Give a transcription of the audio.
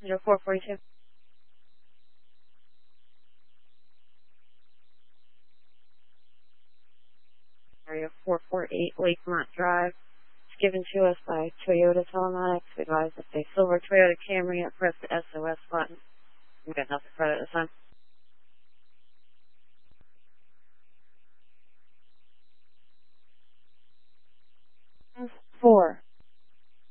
0442. Area 448 Lakemont Drive. It's given to us by Toyota Telematics. We advise that the silver Toyota Camry and press the SOS button. We got nothing further this time.